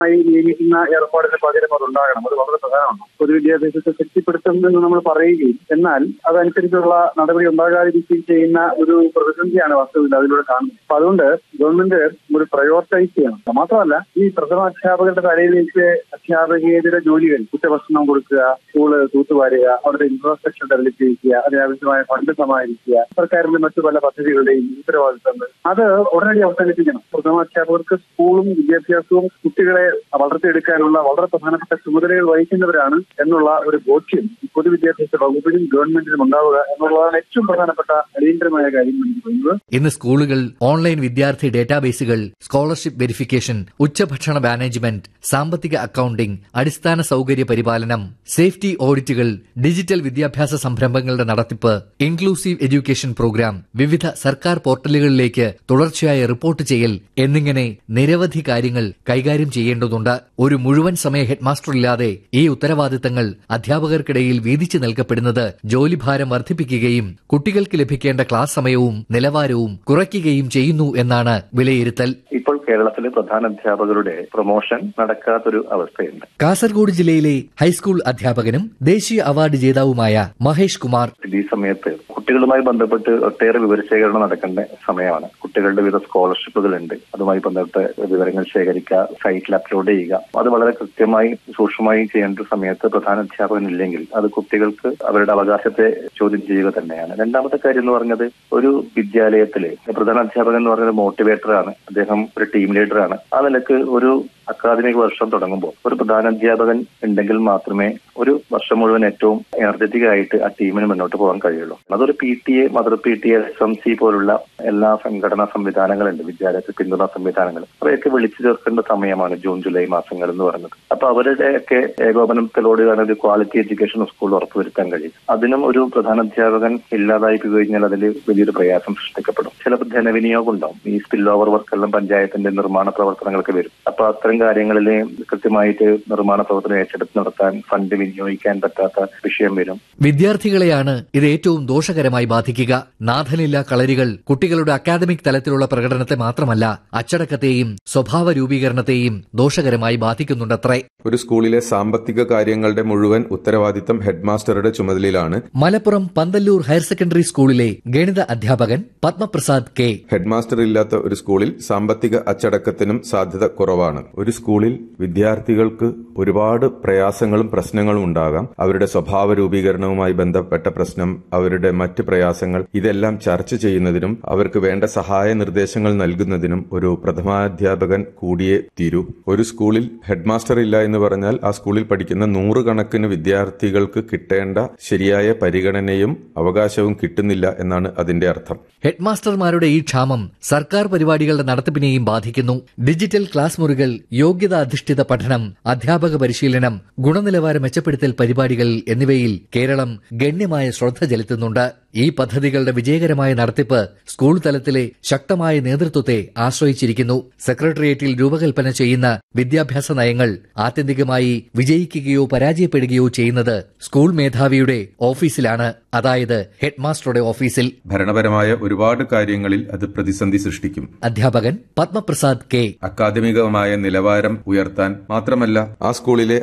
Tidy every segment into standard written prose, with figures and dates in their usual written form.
നിയമിക്കുന്ന ഏർപ്പാടിന് പകരം അതുണ്ടാകണം. അത് വളരെ പ്രധാനമാണ്. പൊതുവിദ്യാഭ്യാസത്തെ ശക്തിപ്പെടുത്തുമെന്ന് നമ്മൾ പറയുകയും എന്നാൽ അതനുസരിച്ചുള്ള നടപടി ഉണ്ടാകാതിരിക്കുകയും ചെയ്യുന്ന ഒരു പ്രതിസന്ധിയാണ് വാസ്തവത്തിൽ അതിലൂടെ കാണുന്നത്. അപ്പൊ അതുകൊണ്ട് ഗവൺമെന്റ് ഒരു പ്രയോറിറ്റൈസ് ചെയ്യണം. മാത്രമല്ല, ഈ പ്രഥമ അധ്യാപകരുടെ തലയിലേക്ക് അധ്യാപകേതര ജോലികൾ, ഉച്ചഭക്ഷണം കൊടുക്കുക, സ്കൂള് തൂത്തുവാരുക, അവരുടെ ഇൻഫ്രാസ്ട്രക്ചർ ഡെവലപ്പ് ചെയ്യുക, അതിനാവശ്യമായ ഫണ്ട് സമാഹരിക്കുക, സർക്കാരിന്റെ മറ്റു പല പദ്ധതികളുടെയും ഉത്തരവാദിത്തങ്ങൾ അത് ഉടനടി അവസാനിപ്പിക്കണം. പ്രഥമ അധ്യാപകർക്ക് സ്കൂളും വിദ്യാഭ്യാസവും കുട്ടികളെ വളർത്തിയെടുക്കാനുള്ള വളരെ പ്രധാനപ്പെട്ട ചുമതലകൾ വഹിക്കുന്നവരാണ് എന്നുള്ള ഒരു ബോധ്യം പൊതുവിദ്യാഭ്യാസ വകുപ്പിനും ഗവൺമെന്റിനും ഉണ്ടാവുക എന്നുള്ളതാണ് ഏറ്റവും പ്രധാനപ്പെട്ട അടിയന്തരമായ കാര്യം. ഇന്ന് സ്കൂളുകൾ ഓൺലൈൻ വിദ്യാർത്ഥി ഡേറ്റാബേസുകൾ, സ്കോളർഷിപ്പ് വെരിഫിക്കേഷൻ, ഉച്ചഭക്ഷണ മാനേജ്മെന്റ്, സാമ്പത്തിക അക്കൌണ്ടിംഗ്, അടിസ്ഥാന സൌകര്യ പരിപാലനം, സേഫ്റ്റി ഓഡിറ്റുകൾ, ഡിജിറ്റൽ വിദ്യാഭ്യാസ സംരംഭങ്ങളുടെ നടത്തിപ്പ്, ഇൻക്ലൂസീവ് എഡ്യൂക്കേഷൻ പ്രോഗ്രാം, വിവിധ സർക്കാർ പോർട്ടലുകളിലേക്ക് തുടർച്ചയായ റിപ്പോർട്ട് ചെയ്യൽ എന്നിങ്ങനെ നിരവധി കാര്യങ്ങൾ കൈകാര്യം ചെയ്യേണ്ടതുണ്ട്. ഒരു മുഴുവൻ സമയ ഹെഡ്മാസ്റ്റർ ഇല്ലാതെ ഈ ഉത്തരവാദിത്തങ്ങൾ അധ്യാപകർക്കിടയിൽ വീതിച്ചു നൽകപ്പെടുന്നത് ജോലിഭാരം വർദ്ധിപ്പിക്കുകയും കുട്ടികൾക്ക് ലഭിക്കേണ്ട ക്ലാസ് സമയവും നിലവാരവും കുറയ്ക്കുകയും ചെയ്യുന്നു എന്നാണ് വിലയിരുത്തൽ. ഇപ്പോൾ കേരളത്തിലെ പ്രധാന അധ്യാപകരുടെ പ്രൊമോഷൻ നടക്കാത്തൊരു അവസ്ഥയുണ്ട്. കാസർഗോഡ് ജില്ലയിലെ ഹൈസ്കൂൾ അധ്യാപകനും ദേശീയ അവാർഡ് ജേതാവുമായ മഹേഷ് കുമാർ ഈ സമയത്ത് കുട്ടികളുമായി ബന്ധപ്പെട്ട് ഒട്ടേറെ വിവരശേഖരണം നടക്കേണ്ട സമയമാണ്. കുട്ടികളുടെ വിവിധ സ്കോളർഷിപ്പുകൾ ഉണ്ട്. അതുമായി ബന്ധപ്പെട്ട് വിവരങ്ങൾ ശേഖരിക്കുക, സൈറ്റിൽ അപ്ലോഡ് ചെയ്യുക. അത് വളരെ കൃത്യമായി സൂക്ഷ്മമായി ചെയ്യേണ്ട സമയത്ത് പ്രധാന അധ്യാപകൻ ഇല്ലെങ്കിൽ അത് കുട്ടികൾക്ക് അവരുടെ അവകാശത്തെ ചോദ്യം ചെയ്യുക തന്നെയാണ്. രണ്ടാമത്തെ കാര്യം എന്ന് പറഞ്ഞത്, ഒരു വിദ്യാലയത്തിലെ പ്രധാന അധ്യാപകൻ എന്ന് പറഞ്ഞത് മോട്ടിവേറ്ററാണ്. അദ്ദേഹം ഒരു ടീം ലീഡറാണ്. ആ നിലക്ക് ഒരു അക്കാദമിക് വർഷം തുടങ്ങുമ്പോൾ ഒരു പ്രധാനാധ്യാപകൻ ഉണ്ടെങ്കിൽ മാത്രമേ ഒരു വർഷം മുഴുവൻ ഏറ്റവും എനർജറ്റിക് ആയിട്ട് ആ ടീമിന് മുന്നോട്ട് പോകാൻ കഴിയുള്ളൂ. അതൊരു PTA, മദർ PTA, SMC പോലുള്ള എല്ലാ സംഘടനാ സംവിധാനങ്ങളുണ്ട്, വിദ്യാലയത്തിൽ പിന്തുണ സംവിധാനങ്ങൾ. അവയൊക്കെ വിളിച്ചു ചേർക്കേണ്ട സമയമാണ് ജൂൺ ജൂലൈ മാസങ്ങൾ എന്ന് പറയുന്നത്. അപ്പൊ അവരുടെയൊക്കെ ഏകോപനത്തിലൂടെയാണ് ഒരു ക്വാളിറ്റി എഡ്യൂക്കേഷൻ സ്കൂൾ ഉറപ്പുവരുത്താൻ കഴിയും. അതിനും ഒരു പ്രധാനാധ്യാപകൻ ഇല്ലാതായി കഴിഞ്ഞാൽ അതിൽ വലിയൊരു പ്രയാസം സൃഷ്ടിക്കപ്പെടും. ചിലപ്പോൾ ധനവിനിയോഗം ഉണ്ടാവും. ഈ സ്പിൽ ഓവർ വർക്കെല്ലാം പഞ്ചായത്തിന്റെ നിർമ്മാണ പ്രവർത്തനങ്ങൾക്ക് വരും. അപ്പൊ അത്തരം കാര്യങ്ങളിൽ കൃത്യമായിട്ട് നിർമ്മാണ പ്രവർത്തനം ഏറ്റെടുത്ത് നടത്താൻ ഫണ്ട് വിനിയോഗിക്കാൻ പറ്റാത്ത വിഷയം വരും. വിദ്യാർത്ഥികളെയാണ് ഇത് ഏറ്റവും ദോഷകരമായി ബാധിക്കുക. നാഥനില്ല കളരികൾ കുട്ടികളുടെ അക്കാദമിക് തലത്തിലുള്ള പ്രകടനത്തെ മാത്രമല്ല അച്ചടക്കത്തെയും സ്വഭാവ രൂപീകരണത്തെയും ദോഷകരമായി ബാധിക്കുന്നുണ്ടത്രേ. ഒരു സ്കൂളിലെ സാമ്പത്തിക കാര്യങ്ങളുടെ മുഴുവൻ ഉത്തരവാദിത്തം ഹെഡ്മാസ്റ്ററുടെ ചുമതലയിലാണ്. മലപ്പുറം പന്തല്ലൂർ ഹയർ സെക്കൻഡറി സ്കൂളിലെ ഗണിത അധ്യാപകൻ പത്മപ്രസാദ് കെ. ഹെഡ്മാസ്റ്റർ ഇല്ലാത്ത ഒരു സ്കൂളിൽ സാമ്പത്തിക അച്ചടക്കത്തിനും സാധ്യത കുറവാണ്. ഒരു സ്കൂളിൽ വിദ്യാർത്ഥികൾക്ക് ഒരുപാട് പ്രയാസങ്ങളും പ്രശ്നങ്ങളും ഉണ്ടാകാം. അവരുടെ സ്വഭാവ രൂപീകരണവുമായി ബന്ധപ്പെട്ട പ്രശ്നം, അവരുടെ മറ്റ് പ്രയാസങ്ങൾ, ഇതെല്ലാം ചർച്ച ചെയ്യുന്നതിനും അവർക്ക് വേണ്ട സഹായ നിർദ്ദേശങ്ങൾ നൽകുന്നതിനും ഒരു പ്രഥമാധ്യാപകൻ കൂടിയേ തീരൂ. ഒരു സ്കൂളിൽ ഹെഡ്മാസ്റ്റർ ഇല്ല എന്ന് പറഞ്ഞാൽ ആ സ്കൂളിൽ പഠിക്കുന്ന 100 കണക്കിന് വിദ്യാർത്ഥികൾക്ക് കിട്ടേണ്ട ശരിയായ പരിഗണനയും അവകാശവും കിട്ടുന്നില്ല എന്നാണ് അതിന്റെ അർത്ഥം. ഹെഡ്മാസ്റ്റർമാരുടെ ഈ ക്ഷാമം സർക്കാർ പരിപാടികളുടെ നടത്തിപ്പിനെയും ബാധിക്കുന്നു. ഡിജിറ്റൽ ക്ലാസ് മുറികൾ, യോഗ്യതാ അധിഷ്ഠിത പഠനം, അധ്യാപക പരിശീലനം, ഗുണനിലവാര മെച്ചപ്പെടുത്തൽ പരിപാടികൾ എന്നിവയിൽ കേരളം ഗണ്യമായ ശ്രദ്ധ ചെലുത്തുന്നുണ്ട്. ഈ പദ്ധതികളുടെ വിജയകരമായ നടത്തിപ്പ് സ്കൂൾ തലത്തിലെ ശക്തമായ നേതൃത്വത്തെ ആശ്രയിച്ചിരിക്കുന്നു. സെക്രട്ടേറിയറ്റിൽ രൂപകൽപ്പന ചെയ്യുന്ന വിദ്യാഭ്യാസ നയങ്ങൾ ആത്യന്തികമായി വിജയിക്കുകയോ പരാജയപ്പെടുകയോ ചെയ്യുന്നത് സ്കൂൾ മേധാവിയുടെ ഓഫീസിലാണ്, അതായത് ഹെഡ്മാസ്റ്ററുടെ ഓഫീസിൽ. ഭരണപരമായ ഒരുപാട് കാര്യങ്ങളിൽ അത് പ്രതിസന്ധി സൃഷ്ടിക്കും. അധ്യാപകൻ പത്മപ്രസാദ് കെ. അക്കാദമികമായ നിലവാരം ഉയർത്താൻ മാത്രമല്ല, ആ സ്കൂളിലെ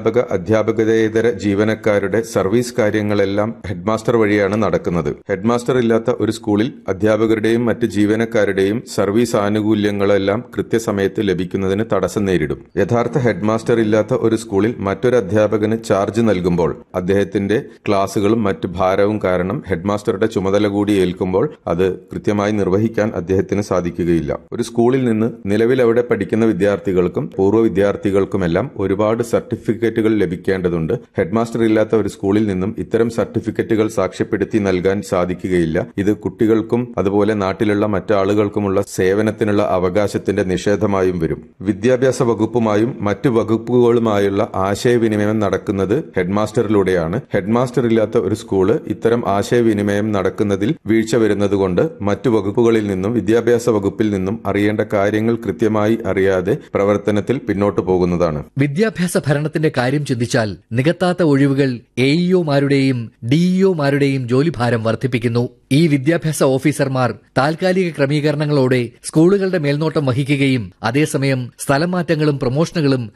അധ്യാപകേതര ജീവനക്കാരുടെ സർവീസ് കാര്യങ്ങളെല്ലാം ഹെഡ്മാസ്റ്റർ വഴിയാണ് നടക്കുന്നത്. ഹെഡ്മാസ്റ്റർ ഇല്ലാത്ത ഒരു സ്കൂളിൽ അധ്യാപകരുടെയും മറ്റ് ജീവനക്കാരുടെയും സർവീസ് ആനുകൂല്യങ്ങളെല്ലാം കൃത്യസമയത്ത് ലഭിക്കുന്നതിന് തടസ്സം നേരിടും. യഥാർത്ഥ ഹെഡ്മാസ്റ്റർ ഇല്ലാത്ത ഒരു സ്കൂളിൽ മറ്റൊരു അധ്യാപകന് ചാർജ് നൽകുമ്പോൾ അദ്ദേഹത്തിന്റെ ക്ലാസുകളും മറ്റ് ഭാരവും കാരണം ഹെഡ്മാസ്റ്ററുടെ ചുമതല കൂടി ഏൽക്കുമ്പോൾ അത് കൃത്യമായി നിർവഹിക്കാൻ അദ്ദേഹത്തിന് സാധിക്കുകയില്ല. ഒരു സ്കൂളിൽ നിന്ന് നിലവിൽ അവിടെ പഠിക്കുന്ന വിദ്യാർത്ഥികൾക്കും പൂർവ്വ വിദ്യാർത്ഥികൾക്കുമെല്ലാം ഒരുപാട് സർട്ടിഫിക്കറ്റുകൾ ലഭിക്കേണ്ടതുണ്ട്. ഹെഡ്മാസ്റ്റർ ഇല്ലാത്ത ഒരു സ്കൂളിൽ നിന്നും ഇത്തരം സർട്ടിഫിക്കറ്റുകൾ സാക്ഷ്യപ്പെടുത്തി നൽകാൻ സാധിക്കുകയില്ല. ഇത് കുട്ടികൾക്കും അതുപോലെ നാട്ടിലുള്ള മറ്റാളുകൾക്കുമുള്ള സേവനത്തിനുള്ള അവകാശത്തിന്റെ നിഷേധമായും വരും. വിദ്യാഭ്യാസ വകുപ്പുമായും മറ്റു വകുപ്പുകളുമായുള്ള ആശയവിനിമയം നടക്കുന്നത് ഹെഡ്മാസ്റ്ററിലൂടെയാണ്. ഹെഡ്മാസ്റ്റർ ഇല്ലാത്ത ഒരു സ്കൂള് ഇത്തരം ആശയവിനിമയം നടക്കുന്നതിൽ വീഴ്ച വരുന്നതുകൊണ്ട് മറ്റു വകുപ്പുകളിൽ നിന്നും വിദ്യാഭ്യാസ വകുപ്പിൽ നിന്നും അറിയേണ്ട കാര്യങ്ങൾ കൃത്യമായി അറിയാതെ പ്രവർത്തനത്തിൽ പിന്നോട്ടു പോകുന്നതാണ്. വിദ്യാഭ്യാസ ഭരണത്തിന്റെ കാര്യം ചിന്തിച്ചാൽ നികത്താത്ത ഒഴിവുകൾ AEOമാരുടെയും DEOമാരുടെയും ജോലിഭാരം നിലവാരം വർദ്ധിപ്പിക്കുന്നു. ഈ വിദ്യാഭ്യാസ ഓഫീസർമാർ താൽക്കാലിക ക്രമീകരണങ്ങളോടെ സ്കൂളുകളുടെ മേൽനോട്ടം വഹിക്കുകയും അതേസമയം സ്ഥലംമാറ്റങ്ങളും പ്രമോഷനുകളും